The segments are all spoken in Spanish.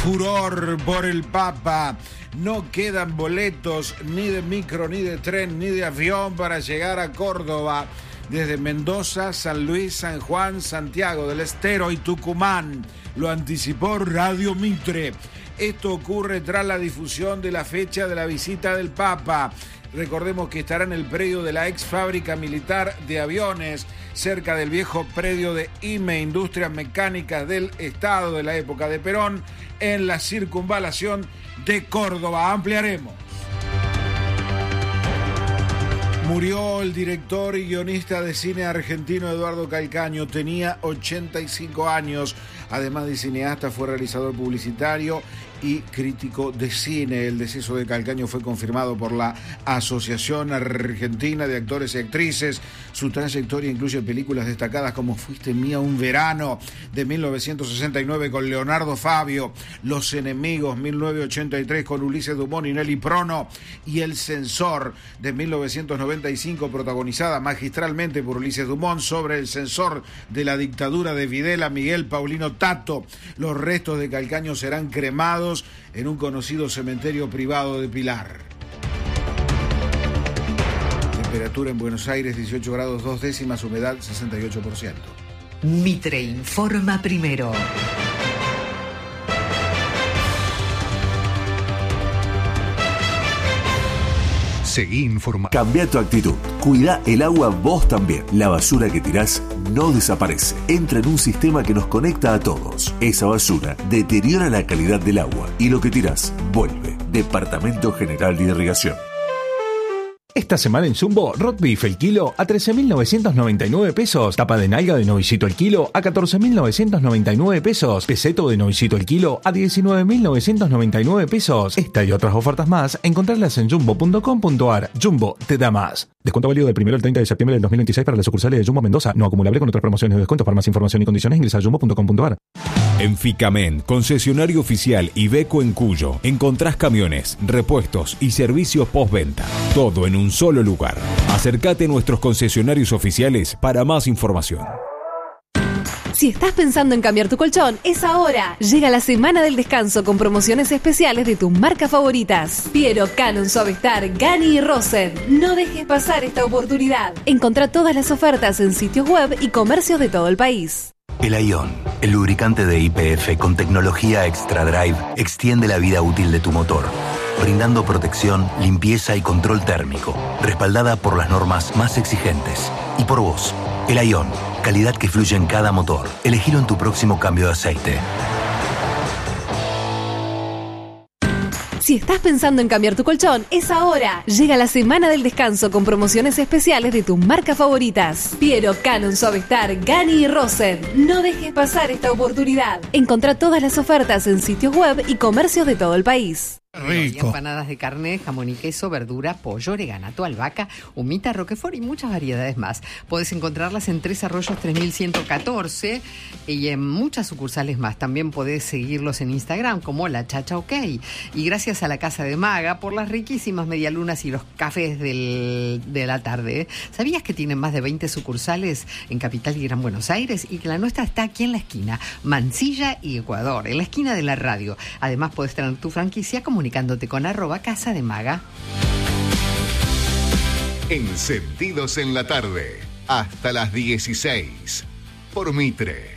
Furor por el Papa. No quedan boletos ni de micro, ni de tren, ni de avión para llegar a Córdoba. Desde Mendoza, San Luis, San Juan, Santiago del Estero y Tucumán. Lo anticipó Radio Mitre. Esto ocurre tras la difusión de la fecha de la visita del Papa. Recordemos que estará en el predio de la ex fábrica militar de aviones, cerca del viejo predio de IME, Industrias Mecánicas del Estado de la época de Perón, en la circunvalación de Córdoba. Ampliaremos. Murió el director y guionista de cine argentino Eduardo Calcaño. Tenía 85 años. Además de cineasta, fue realizador publicitario y crítico de cine. El deceso de Calcaño fue confirmado por la Asociación Argentina de Actores y Actrices. Su trayectoria incluye películas destacadas como Fuiste mía un verano, de 1969 con Leonardo Fabio, Los enemigos, 1983 con Ulises Dumont y Nelly Prono, y El censor, de 1995, protagonizada magistralmente por Ulises Dumont, sobre el censor de la dictadura de Videla, Miguel Paulino Tato. Los restos de Calcaño serán cremados en un conocido cementerio privado de Pilar. Temperatura en Buenos Aires 18 grados 2 décimas, humedad 68%. Mitre informa primero. Seguí informando. Cambia tu actitud. Cuida el agua vos también. La basura que tirás no desaparece. Entra en un sistema que nos conecta a todos. Esa basura deteriora la calidad del agua y lo que tirás vuelve. Departamento General de Irrigación. Esta semana en Jumbo, roast beef el kilo a 13.999 pesos. Tapa de nalga de novicito el kilo a 14.999 pesos. Peseto de novicito el kilo a 19.999 pesos. Esta y otras ofertas más, encontrarlas en jumbo.com.ar. Jumbo te da más. Descuento válido del 1 al 30 de septiembre del 2026 para las sucursales de Jumbo Mendoza. No acumulable con otras promociones de descuento. Para más información y condiciones ingresa a jumbo.com.ar. En Ficamen, concesionario oficial Iveco en Cuyo, encontrás camiones, repuestos y servicios postventa. Todo en un solo lugar. Acércate a nuestros concesionarios oficiales para más información. Si estás pensando en cambiar tu colchón, es ahora. Llega la semana del descanso con promociones especiales de tus marcas favoritas. Piero, Canon, Suavestar, Gani y Rosen. No dejes pasar esta oportunidad. Encontrá todas las ofertas en sitios web y comercios de todo el país. El Ion, el lubricante de YPF con tecnología Extra Drive, extiende la vida útil de tu motor, brindando protección, limpieza y control térmico, respaldada por las normas más exigentes. Y por vos, el Ion, calidad que fluye en cada motor. Elegilo en tu próximo cambio de aceite. Si estás pensando en cambiar tu colchón, es ahora. Llega la semana del descanso con promociones especiales de tus marcas favoritas. Piero, Canon, Suavestar, Gani y Rosen. No dejes pasar esta oportunidad. Encontrá todas las ofertas en sitios web y comercios de todo el país. Rico. Empanadas de carne, jamón y queso, verdura, pollo, oreganato, albahaca, humita, roquefort y muchas variedades más. Podés encontrarlas en Tres Arroyos 3114 y en muchas sucursales más. También podés seguirlos en Instagram como La Chacha OK. Y gracias a la Casa de Maga por las riquísimas medialunas y los cafés de la tarde. ¿Sabías que tienen más de 20 sucursales en Capital y Gran Buenos Aires? Y que la nuestra está aquí en la esquina, Mansilla y Ecuador, en la esquina de la radio. Además podés tener tu franquicia comunicándote con @Casa de Maga. Encendidos en la tarde, hasta las 16, por Mitre.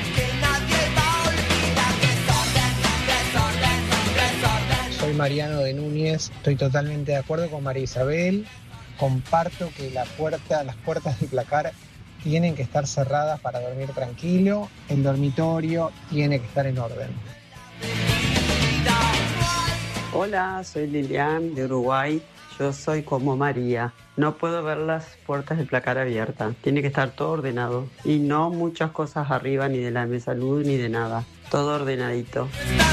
Soy Mariano de Núñez, estoy totalmente de acuerdo con María Isabel, comparto que las puertas del placar tienen que estar cerradas para dormir tranquilo, el dormitorio tiene que estar en orden. Hola, soy Lilian de Uruguay. Yo soy como María. No puedo ver las puertas del placar abiertas. Tiene que estar todo ordenado. Y no muchas cosas arriba, ni de la mesa luz, ni de nada. Todo ordenadito.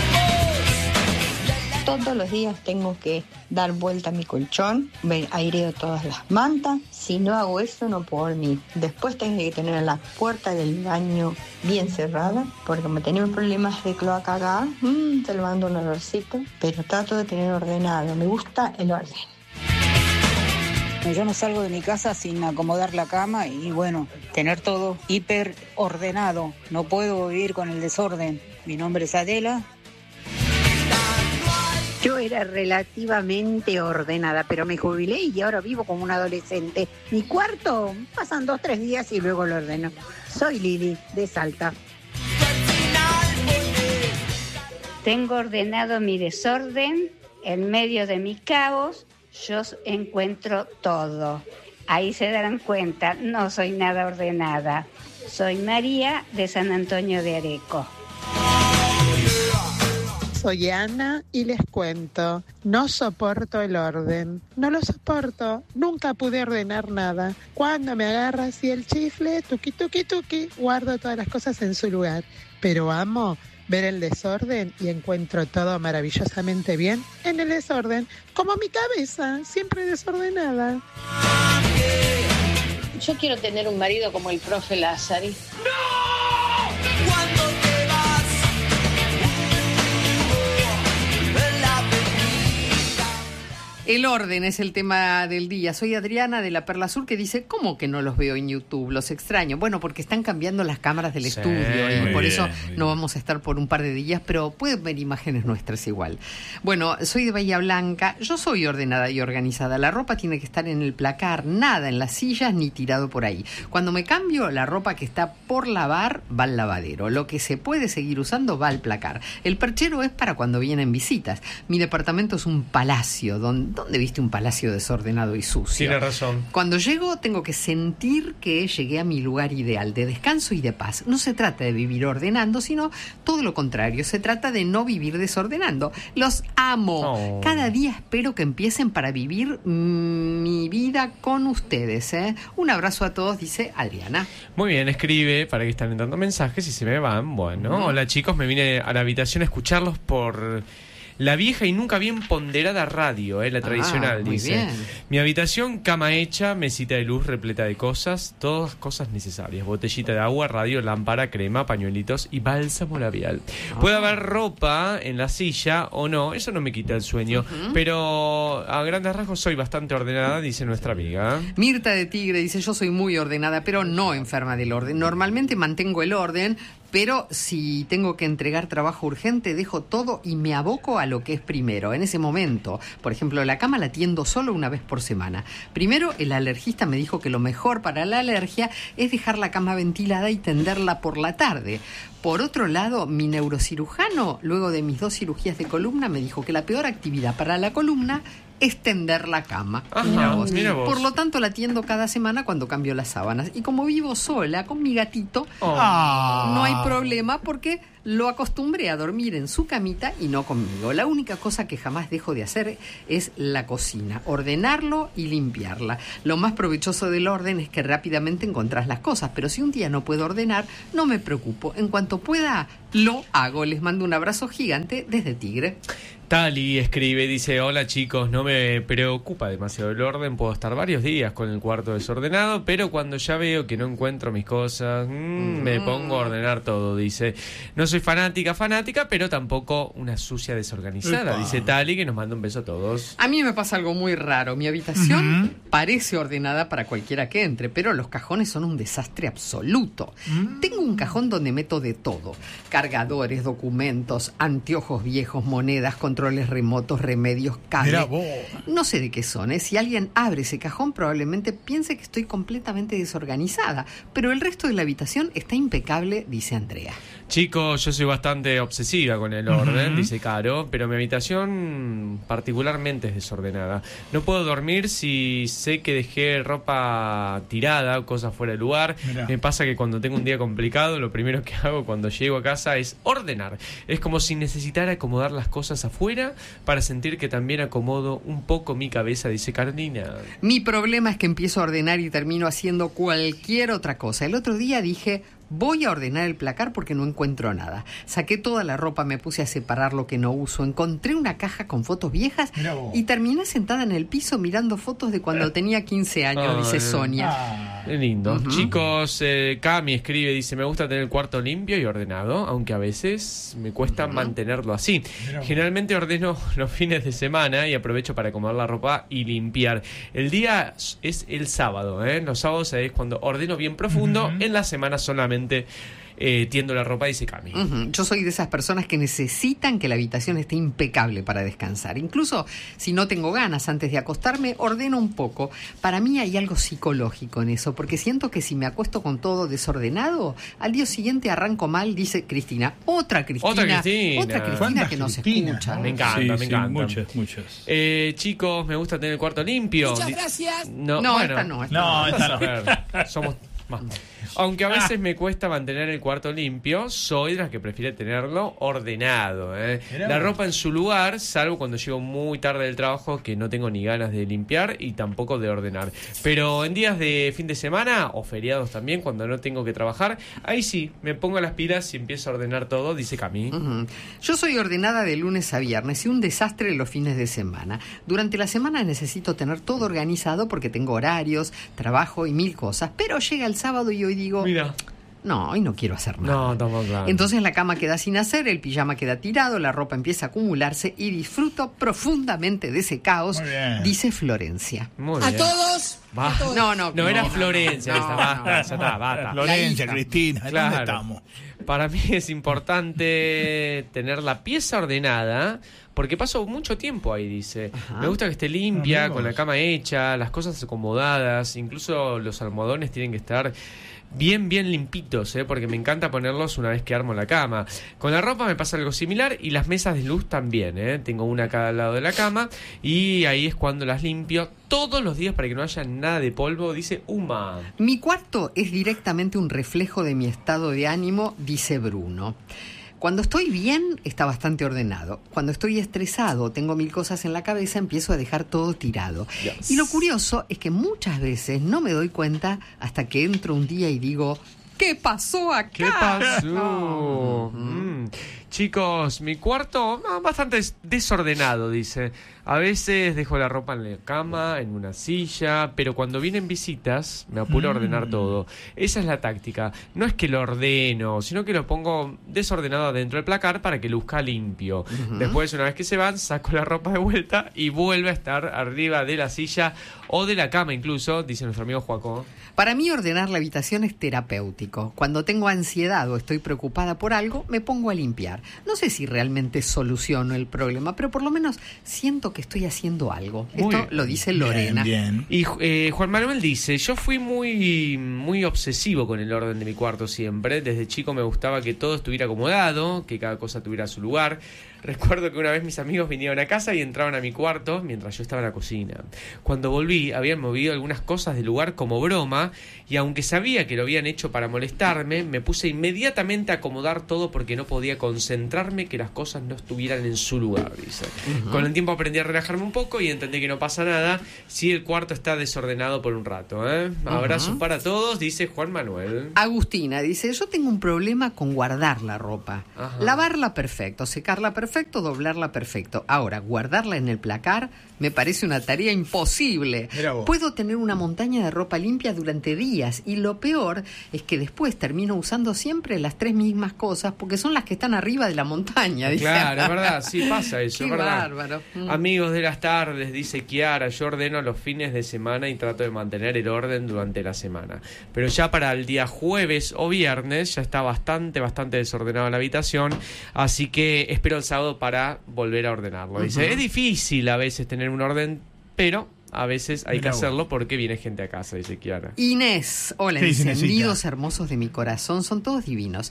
Todos los días tengo que dar vuelta a mi colchón, aireo todas las mantas. Si no hago eso, no puedo dormir. Después tengo que tener la puerta del baño bien cerrada, porque como tenemos problemas de cloaca acá, te lo mando un olorcito, pero trato de tener ordenado. Me gusta el orden. Yo no salgo de mi casa sin acomodar la cama y bueno, tener todo hiper ordenado. No puedo vivir con el desorden. Mi nombre es Adela. Yo era relativamente ordenada, pero me jubilé y ahora vivo como un adolescente. Mi cuarto pasan 2-3 días y luego lo ordeno. Soy Lili, de Salta. Tengo ordenado mi desorden, en medio de mi caos, yo encuentro todo. Ahí se darán cuenta, no soy nada ordenada. Soy María de San Antonio de Areco. Soy Ana y les cuento, no soporto el orden, no lo soporto, nunca pude ordenar nada. Cuando me agarra así el chifle, tuqui, tuqui, tuqui, guardo todas las cosas en su lugar. Pero amo ver el desorden y encuentro todo maravillosamente bien en el desorden, como mi cabeza, siempre desordenada. Yo quiero tener un marido como el profe Lázari. ¡No! Cuando te vas, el orden es el tema del día. Soy Adriana de la Perla Sur que dice, ¿cómo que no los veo en YouTube? Los extraño. Bueno, porque están cambiando las cámaras del estudio y por eso no vamos a estar por un par de días, pero pueden ver imágenes nuestras igual. Bueno, soy de Bahía Blanca. Yo soy ordenada y organizada. La ropa tiene que estar en el placar, nada en las sillas ni tirado por ahí. Cuando me cambio, la ropa que está por lavar va al lavadero. Lo que se puede seguir usando va al placar. El perchero es para cuando vienen visitas. Mi departamento es un palacio ¿Dónde viste un palacio desordenado y sucio? Tiene razón. Cuando llego tengo que sentir que llegué a mi lugar ideal de descanso y de paz. No se trata de vivir ordenando, sino todo lo contrario. Se trata de no vivir desordenando. Los amo. Cada día espero que empiecen para vivir mi vida con ustedes. Un abrazo a todos, dice Adriana. Muy bien, escribe para que están entrando mensajes y se me van. Bueno, hola chicos, me vine a la habitación a escucharlos por la vieja y nunca bien ponderada radio, la tradicional, dice. Bien. Mi habitación, cama hecha, mesita de luz repleta de cosas, todas cosas necesarias. Botellita de agua, radio, lámpara, crema, pañuelitos y bálsamo labial. Puede haber ropa en la silla o no, eso no me quita el sueño, pero a grandes rasgos soy bastante ordenada, dice nuestra amiga. Mirta de Tigre dice, yo soy muy ordenada, pero no enferma del orden. Normalmente mantengo el orden, pero si tengo que entregar trabajo urgente, dejo todo y me aboco a lo que es primero. En ese momento, por ejemplo, la cama la tiendo solo una vez por semana. Primero, el alergista me dijo que lo mejor para la alergia es dejar la cama ventilada y tenderla por la tarde. Por otro lado, mi neurocirujano, luego de mis 2 cirugías de columna, me dijo que la peor actividad para la columna es tender la cama. Ajá, mira vos. Por lo tanto, la tiendo cada semana cuando cambio las sábanas. Y como vivo sola con mi gatito, no hay problema porque lo acostumbré a dormir en su camita y no conmigo. La única cosa que jamás dejo de hacer es la cocina, ordenarlo y limpiarla. Lo más provechoso del orden es que rápidamente encontrás las cosas, pero si un día no puedo ordenar, no me preocupo. En cuanto pueda, lo hago. Les mando un abrazo gigante desde Tigre. Tali escribe, dice, hola chicos, no me preocupa demasiado el orden, puedo estar varios días con el cuarto desordenado, pero cuando ya veo que no encuentro mis cosas, me pongo a ordenar todo, dice. No soy fanática, pero tampoco una sucia desorganizada, dice Tali, que nos manda un beso a todos. A mí me pasa algo muy raro, mi habitación parece ordenada para cualquiera que entre, pero los cajones son un desastre absoluto. Tengo un cajón donde meto de todo, cargadores, documentos, anteojos viejos, monedas, controles remotos, remedios, cables. No sé de qué son, Si alguien abre ese cajón probablemente piense que estoy completamente desorganizada, pero el resto de la habitación está impecable, dice Andrea. Chicos, yo soy bastante obsesiva con el orden, dice Caro, pero mi habitación particularmente es desordenada. No puedo dormir si sé que dejé ropa tirada o cosas fuera de lugar. Mirá. Me pasa que cuando tengo un día complicado, lo primero que hago cuando llego a casa es ordenar. Es como si necesitara acomodar las cosas afuera para sentir que también acomodo un poco mi cabeza, dice Carolina. Mi problema es que empiezo a ordenar y termino haciendo cualquier otra cosa. El otro día dije, voy a ordenar el placar porque no encuentro nada. Saqué toda la ropa, me puse a separar lo que no uso. Encontré una caja con fotos viejas y terminé sentada en el piso mirando fotos de cuando tenía 15 años, dice Sonia. Qué lindo. Chicos, Cami escribe, dice, me gusta tener el cuarto limpio y ordenado, aunque a veces me cuesta mantenerlo así. Generalmente ordeno los fines de semana y aprovecho para acomodar la ropa y limpiar. El día es el sábado, Los sábados es cuando ordeno bien profundo, en la semana solamente tiendo la ropa, dice Cami. Yo soy de esas personas que necesitan que la habitación esté impecable para descansar. Incluso si no tengo ganas antes de acostarme, ordeno un poco. Para mí hay algo psicológico en eso, porque siento que si me acuesto con todo desordenado, al día siguiente arranco mal, dice Cristina. Otra Cristina que nos escucha. Me encanta, me encanta. Muchas. Chicos, me gusta tener el cuarto limpio. Muchas gracias. Esta no. Somos más. Aunque a veces me cuesta mantener el cuarto limpio, soy de las que prefiere tenerlo ordenado. La ropa en su lugar, salvo cuando llego muy tarde del trabajo, que no tengo ni ganas de limpiar y tampoco de ordenar. Pero en días de fin de semana o feriados también, cuando no tengo que trabajar, ahí sí, me pongo las pilas y empiezo a ordenar todo, dice Cami. Yo soy ordenada de lunes a viernes y un desastre los fines de semana. Durante la semana necesito tener todo organizado porque tengo horarios, trabajo y 1000 cosas. Pero llega el sábado y hoy digo, mira, no, hoy no quiero hacer nada. No, estamos claro. Entonces la cama queda sin hacer, el pijama queda tirado, la ropa empieza a acumularse y disfruto profundamente de ese caos, dice Florencia. Muy bien. A todos. No, era Florencia. Basta. Florencia, Cristina, claro. ¿dónde estamos? Para mí es importante tener la pieza ordenada, porque paso mucho tiempo ahí, dice. Me gusta que esté limpia, con la cama hecha, las cosas acomodadas, incluso los almohadones tienen que estar bien limpitos, porque me encanta ponerlos una vez que armo la cama. Con la ropa me pasa algo similar y las mesas de luz también, tengo una a cada lado de la cama y ahí es cuando las limpio todos los días para que no haya nada de polvo, dice Uma. Mi cuarto es directamente un reflejo de mi estado de ánimo, dice Bruno. Cuando estoy bien, está bastante ordenado. Cuando estoy estresado, tengo 1000 cosas en la cabeza, empiezo a dejar todo tirado. Yes. Y lo curioso es que muchas veces no me doy cuenta hasta que entro un día y digo, ¿qué pasó acá? ¿Qué pasó? Chicos, mi cuarto bastante desordenado, dice. A veces dejo la ropa en la cama, en una silla, pero cuando vienen visitas me apuro a ordenar todo. Esa es la táctica. No es que lo ordeno, sino que lo pongo desordenado adentro del placar para que luzca limpio. Después, una vez que se van, saco la ropa de vuelta y vuelve a estar arriba de la silla o de la cama incluso, dice nuestro amigo Joaco. Para mí ordenar la habitación es terapéutico. Cuando tengo ansiedad o estoy preocupada por algo, me pongo a limpiar. No sé si realmente soluciono el problema, pero por lo menos siento que estoy haciendo algo. Esto lo dice Lorena. Bien. Y Juan Manuel dice, yo fui muy obsesivo con el orden de mi cuarto siempre. Desde chico me gustaba que todo estuviera acomodado, que cada cosa tuviera su lugar. Recuerdo que una vez mis amigos vinieron a casa y entraban a mi cuarto mientras yo estaba en la cocina. Cuando volví, habían movido algunas cosas del lugar como broma, y aunque sabía que lo habían hecho para molestarme, me puse inmediatamente a acomodar todo porque no podía concentrarme que las cosas no estuvieran en su lugar, dice. Con el tiempo aprendí a relajarme un poco y entendí que no pasa nada si el cuarto está desordenado por un rato. Abrazos para todos, dice Juan Manuel. Agustina dice, yo tengo un problema con guardar la ropa. Lavarla perfecto, secarla perfecto, doblarla perfecto. Ahora, guardarla en el placar me parece una tarea imposible. Puedo tener una montaña de ropa limpia durante días y lo peor es que después termino usando siempre las 3 mismas cosas porque son las que están arriba de la montaña. Dice. Claro, es verdad, sí pasa eso, Qué es verdad. bárbaro. Amigos de las tardes, dice Kiara, yo ordeno los fines de semana y trato de mantener el orden durante la semana. Pero ya para el día jueves o viernes ya está bastante desordenada la habitación, así que espero el sábado para volver a ordenarlo. Dice, es difícil a veces tener un orden, pero a veces hay que hacerlo porque viene gente a casa, dice Kiara. Inés, hola, encendidos hermosos de mi corazón, son todos divinos.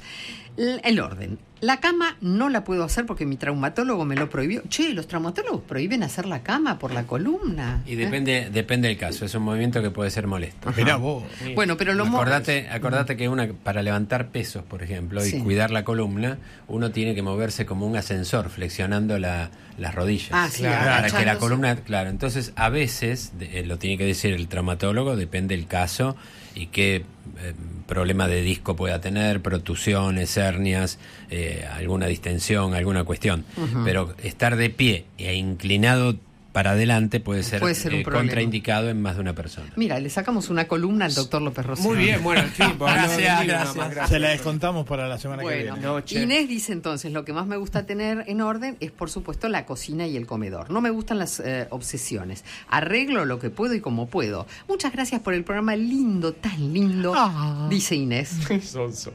El orden. La cama no la puedo hacer porque mi traumatólogo me lo prohibió. Che, los traumatólogos prohíben hacer la cama por la columna. Y depende del caso, es un movimiento que puede ser molesto. Mirá vos. Bueno, pero lo acordate que para levantar pesos, por ejemplo, y cuidar la columna, uno tiene que moverse como un ascensor, flexionando las rodillas. Para que la columna, entonces a veces, lo tiene que decir el traumatólogo, depende del caso y qué problema de disco pueda tener, protusiones, hernias, alguna distensión, alguna cuestión. Pero estar de pie e inclinado para adelante puede ser un contraindicado en más de una persona. Mira, le sacamos una columna al doctor López Rocío. Muy bien, bueno, en fin. Gracias. Se la descontamos para la semana que viene. Inés dice entonces, lo que más me gusta tener en orden es, por supuesto, la cocina y el comedor. No me gustan las obsesiones. Arreglo lo que puedo y como puedo. Muchas gracias por el programa lindo, tan lindo, dice Inés. Sonso.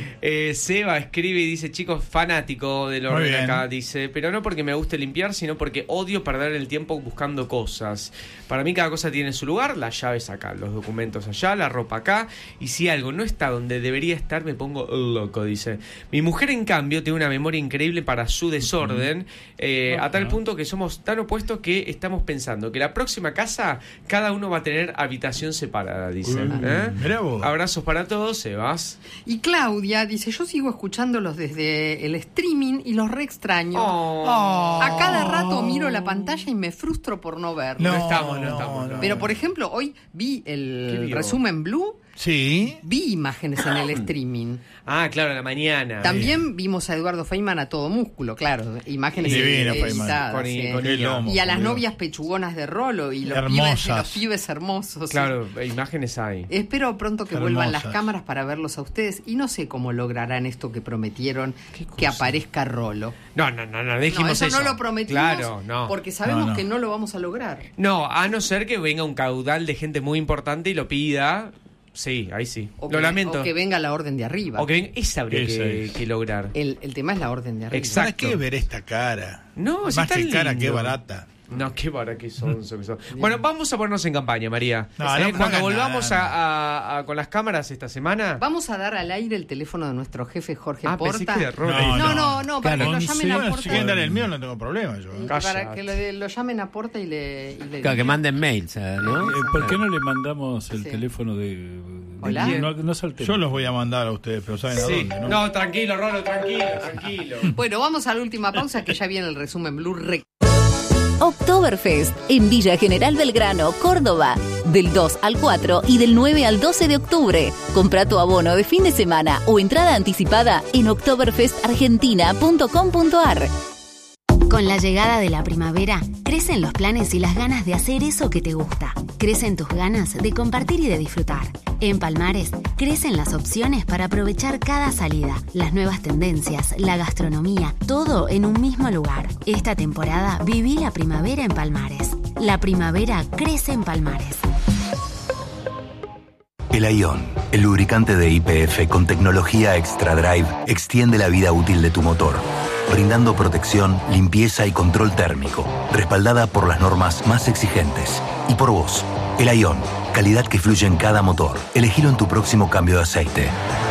Seba escribe y dice, chicos, fanático del orden acá, dice, pero no porque me guste limpiar, sino porque odio perder el tiempo buscando cosas. Para mí cada cosa tiene su lugar, las llaves acá, los documentos allá, la ropa acá, y si algo no está donde debería estar, me pongo loco, dice. Mi mujer, en cambio, tiene una memoria increíble para su desorden, a tal punto que somos tan opuestos que estamos pensando que la próxima casa, cada uno va a tener habitación separada, dice. Abrazos para todos, Sebas. Y Claudia dice, yo sigo escuchándolos desde el streaming y los re extraño. A cada rato miro la pantalla y me frustro por no verlo. No estamos. Pero, por ejemplo, hoy vi el resumen Blue. Sí. Vi imágenes en el streaming. Ah, claro, en la mañana. También vimos a Eduardo Feynman a todo músculo, claro. Imágenes editadas. Con el lomo, y a las novias pechugonas de Rolo y los pibes hermosos. Claro, imágenes hay. Espero pronto que vuelvan las cámaras para verlos a ustedes y no sé cómo lograrán esto que prometieron, que aparezca Rolo. No, dijimos eso. No lo prometimos, claro, porque sabemos que no lo vamos a lograr. No, a no ser que venga un caudal de gente muy importante y lo pida. Sí, ahí sí. Lo lamento. O que venga la orden de arriba. O que venga, esa habría que lograr. El tema es la orden de arriba. Exacto. ¿Para qué ver esta cara? No, más que lindo. Cara, qué barata. No, qué barata que son. Bueno, vamos a ponernos en campaña, María. Cuando volvamos con las cámaras esta semana. Vamos a dar al aire el teléfono de nuestro jefe Jorge Porta. Pensé que de no, para que lo llamen a Porta. Si quieren dar el mío, no tengo problema yo. Para que lo llamen a Porta y le claro, que manden mails, ¿no? ¿Por qué no le mandamos el teléfono de Hola? No saltemos. Yo los voy a mandar a ustedes, pero ¿saben a dónde? No, tranquilo, Rolo, tranquilo. Bueno, vamos a la última pausa, que ya viene el resumen Blue. Oktoberfest en Villa General Belgrano, Córdoba, del 2 al 4 y del 9 al 12 de octubre. Compra tu abono de fin de semana o entrada anticipada en oktoberfestargentina.com.ar. Con la llegada de la primavera, crecen los planes y las ganas de hacer eso que te gusta. Crecen tus ganas de compartir y de disfrutar. En Palmares, crecen las opciones para aprovechar cada salida, las nuevas tendencias, la gastronomía, todo en un mismo lugar. Esta temporada, viví la primavera en Palmares. La primavera crece en Palmares. El Ion, el lubricante de YPF con tecnología Extra Drive, extiende la vida útil de tu motor, brindando protección, limpieza y control térmico, respaldada por las normas más exigentes. Y por vos, el Ion, calidad que fluye en cada motor. Elegilo en tu próximo cambio de aceite.